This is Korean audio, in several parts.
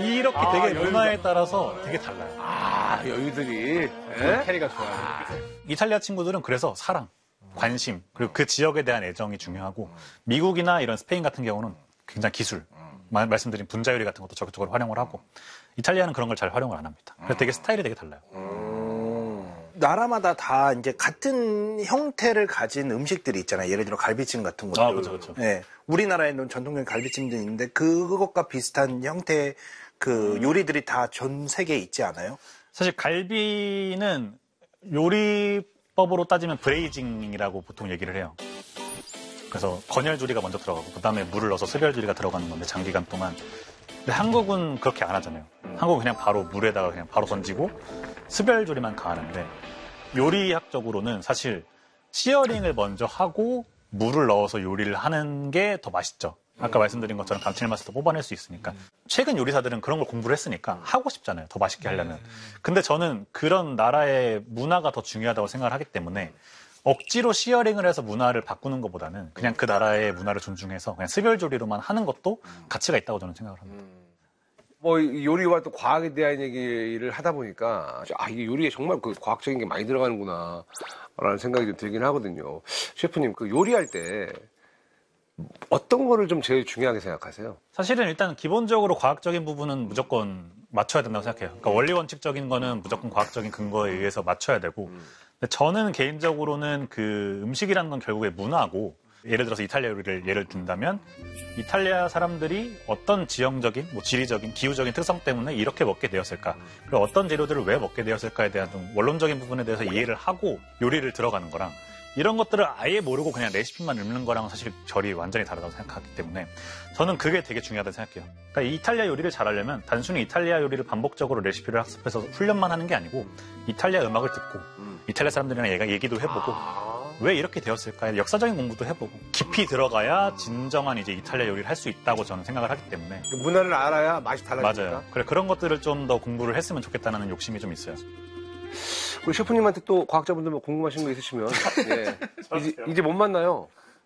이렇게 되게 문화에 따라서 되게 달라요. 아, 여유들이. 캐리가 좋아요. 이탈리아 친구들은 그래서 사랑, 관심, 그리고 그 지역에 대한 애정이 중요하고 미국이나 이런 스페인 같은 경우는 굉장히 기술, 말씀드린 분자 요리 같은 것도 적극적으로 활용을 하고 이탈리아는 그런 걸 잘 활용을 안 합니다. 그래서 되게 스타일이 되게 달라요. 나라마다 다 이제 같은 형태를 가진 음식들이 있잖아요. 예를 들어 갈비찜 같은 것들. 아, 그렇죠. 네. 우리나라에는 전통적인 갈비찜도 있는데 그것과 비슷한 형태의 그 요리들이 다 전 세계에 있지 않아요? 사실 갈비는 요리법으로 따지면 브레이징이라고 보통 얘기를 해요. 그래서 건열조리가 먼저 들어가고 그다음에 물을 넣어서 수별조리가 들어가는 건데 장기간 동안. 근데 한국은 그렇게 안 하잖아요. 한국은 그냥 바로 물에다가 그냥 바로 던지고 수별조리만 가하는데 요리학적으로는 사실 시어링을 먼저 하고 물을 넣어서 요리를 하는 게 더 맛있죠. 아까 말씀드린 것처럼 감칠맛을 더 뽑아낼 수 있으니까. 최근 요리사들은 그런 걸 공부를 했으니까 하고 싶잖아요. 더 맛있게 하려면. 근데 저는 그런 나라의 문화가 더 중요하다고 생각을 하기 때문에 억지로 시어링을 해서 문화를 바꾸는 것보다는 그냥 그 나라의 문화를 존중해서 그냥 스별조리로만 하는 것도 가치가 있다고 저는 생각을 합니다. 뭐 요리와 또 과학에 대한 얘기를 하다 보니까 이게 요리에 정말 그 과학적인 게 많이 들어가는구나 라는 생각이 좀 들긴 하거든요. 셰프님 그 요리할 때 어떤 거를 좀 제일 중요하게 생각하세요? 사실은 일단 기본적으로 과학적인 부분은 무조건 맞춰야 된다고 생각해요. 그러니까 원리 원칙적인 거는 무조건 과학적인 근거에 의해서 맞춰야 되고 근데 저는 개인적으로는 그 음식이라는 건 결국에 문화고 예를 들어서 이탈리아 요리를 예를 든다면 이탈리아 사람들이 어떤 지형적인, 뭐 지리적인, 기후적인 특성 때문에 이렇게 먹게 되었을까 그리고 어떤 재료들을 왜 먹게 되었을까에 대한 좀 원론적인 부분에 대해서 이해를 하고 요리를 들어가는 거랑 이런 것들을 아예 모르고 그냥 레시피만 읽는 거랑은 사실 결이 완전히 다르다고 생각하기 때문에 저는 그게 되게 중요하다고 생각해요. 그러니까 이탈리아 요리를 잘하려면 단순히 이탈리아 요리를 반복적으로 레시피를 학습해서 훈련만 하는 게 아니고 이탈리아 음악을 듣고 이탈리아 사람들이랑 얘기도 해보고 왜 이렇게 되었을까 역사적인 공부도 해보고 깊이 들어가야 진정한 이제 이탈리아 요리를 할 수 있다고 저는 생각을 하기 때문에 문화를 알아야 맛이 달라지니까. 맞아요. 그래 그런 것들을 좀 더 공부를 했으면 좋겠다는 욕심이 좀 있어요. 우리 셰프님한테 또 과학자분들 뭐 궁금하신 거 있으시면 예. 이제 못 만나요.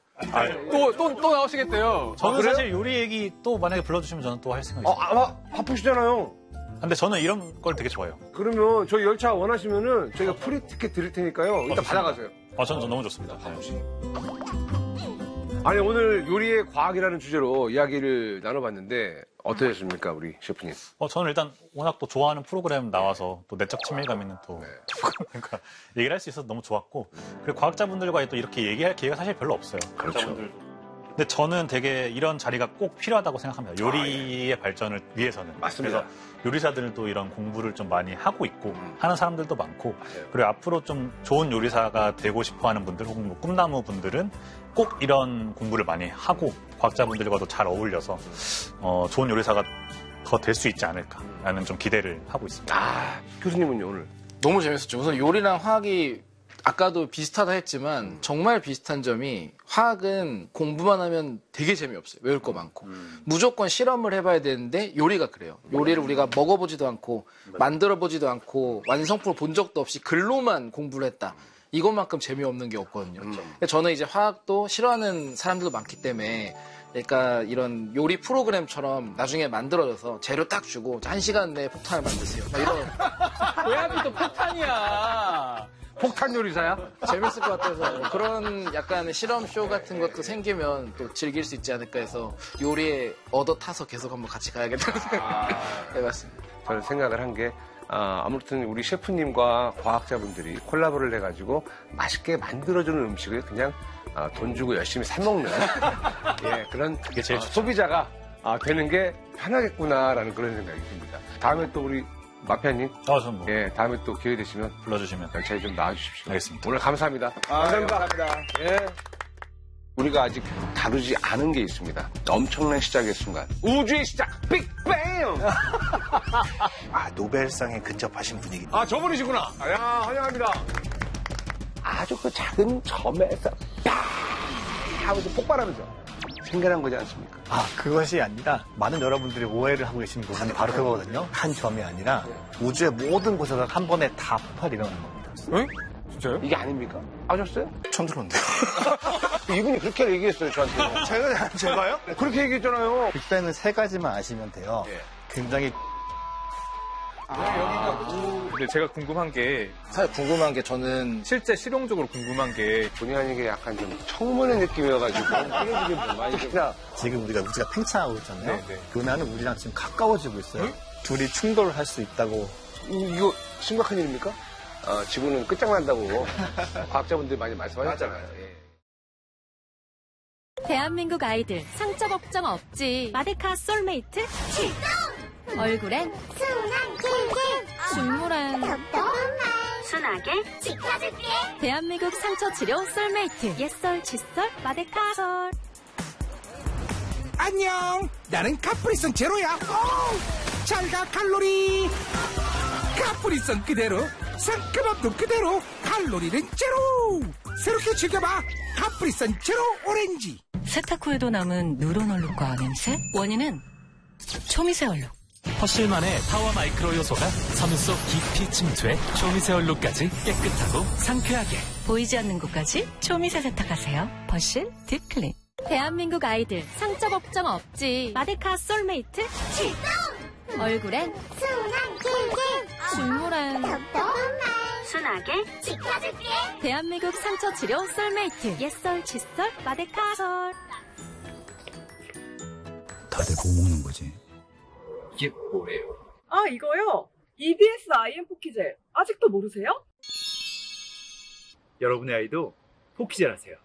또 나오시겠대요. 저는 사실 요리 얘기 또 만약에 불러주시면 저는 또 할 생각이 있어요. 아마 바쁘시잖아요. 근데 저는 이런 걸 되게 좋아해요. 그러면 저희 열차 원하시면은 저희가 프리 티켓 드릴 테니까요. 일단 받아가세요. 저는 너무 좋습니다. 아니 오늘 요리의 과학이라는 주제로 이야기를 나눠봤는데 어떠셨습니까 우리 셰프님? 저는 일단 워낙 또 좋아하는 프로그램 나와서 또 내적 친밀감 있는 또 그러니까 얘기를 할 수 있어서 너무 좋았고 그리고 과학자분들과 또 이렇게 얘기할 기회가 사실 별로 없어요. 그렇죠. 근데 저는 되게 이런 자리가 꼭 필요하다고 생각합니다. 요리의 발전을 위해서는. 맞습니다. 그래서 요리사들도 이런 공부를 좀 많이 하고 있고 하는 사람들도 많고 그리고 앞으로 좀 좋은 요리사가 되고 싶어하는 분들 혹은 뭐 꿈나무 분들은 꼭 이런 공부를 많이 하고 과학자분들과도 잘 어울려서 좋은 요리사가 더 될 수 있지 않을까라는 좀 기대를 하고 있습니다. 교수님은요 오늘? 너무 재밌었죠. 우선 요리랑 화학이 아까도 비슷하다 했지만 정말 비슷한 점이 화학은 공부만 하면 되게 재미없어요. 외울 거 많고. 무조건 실험을 해봐야 되는데 요리가 그래요. 요리를 우리가 먹어보지도 않고 만들어보지도 않고 완성품을 본 적도 없이 글로만 공부를 했다. 이것만큼 재미없는 게 없거든요. 저는 이제 화학도 싫어하는 사람들도 많기 때문에 그러니까 이런 요리 프로그램처럼 나중에 만들어져서 재료 딱 주고 1시간 내에 폭탄을 만드세요. 막 이런. 왜 하필 또 폭탄이야? 폭탄 요리사야? 재밌을 것 같아서 그런 약간 실험쇼 같은 것도 생기면 또 즐길 수 있지 않을까 해서 요리에 얻어 타서 계속 한번 같이 가야겠다는 생각 해봤습니다. 저는 생각을 한 게 아무튼 우리 셰프님과 과학자분들이 콜라보를 해가지고 맛있게 만들어주는 음식을 그냥 돈 주고 열심히 사 먹는 예, 그런 소비자가 되는 게 편하겠구나라는 그런 생각이 듭니다. 다음에 또 우리 마피아님, 전 뭐. 예, 다음에 또 기회 되시면 불러주시면 열차에 좀 나와주십시오. 알겠습니다. 오늘 감사합니다. 감사합니다. 예. 우리가 아직 다루지 않은 게 있습니다. 엄청난 시작의 순간. 우주의 시작! 빅뱅! 노벨상에 근접하신 분위기. 저분이시구나. 야, 환영합니다. 아주 그 작은 점에서 팍! 하면서 폭발하면서 생겨난 거지 않습니까? 그것이 아니라 많은 여러분들이 오해를 하고 계신 부분이 바로 그거거든요. 한 점이 아니라 우주의 모든 곳에서 한 번에 다 폭발이 일어나는 겁니다. 진짜요? 이게 아닙니까? 아셨어요? 처음 들었는데요. 이분이 그렇게 얘기했어요, 저한테. 제가요? 그렇게 얘기했잖아요. 빅뱅은 세 가지만 아시면 돼요. 예. 굉장히 근데 제가 궁금한 게 사실 궁금한 게 저는 실제 실용적으로 궁금한 게 본의 아니게 약간 좀 청문회 느낌이어가지고 그런 게 많이 특히나 지금 우리가 우주가 팽창하고 있잖아요. 네, 네. 은하는 우리랑 지금 가까워지고 있어요. 둘이 충돌할 수 있다고. 이거 심각한 일입니까? 지구는 끝장난다고 과학자분들이 많이 말씀하셨잖아요. 예. 대한민국 아이들 상처 걱정 없지. 마데카 솔메이트 얼굴엔 순한 킹킹 눈물엔 순하게 지켜줄게. 대한민국 상처 치료 솔메이트 옛설 칫솔 마데카솔. 안녕, 나는 카프리선 제로야. 잘가 칼로리. 카프리선 그대로, 상큼함도 그대로, 칼로리는 제로. 새롭게 즐겨봐, 카프리선 제로 오렌지. 세탁 후에도 남은 누런 얼룩과 냄새? 원인은 초미세 얼룩. 퍼실만의 파워 마이크로 요소가 섬유 속 깊이 침투해 초미세 얼룩까지 깨끗하고 상쾌하게. 보이지 않는 곳까지 초미세 세탁하세요. 퍼실 딥클린. 대한민국 아이들 상처 걱정 없지. 마데카 솔메이트 얼굴엔 순한 킹킹 눈물엔 순하게 지켜줄게. 대한민국 상처 치료 솔메이트 옛설 칫솔 마데카솔. 다들 뭐 먹는 거지? 이게 뭐예요? 아, 이거요? EBS IM 포키젤. 아직도 모르세요? 여러분의 아이도 포키젤 하세요.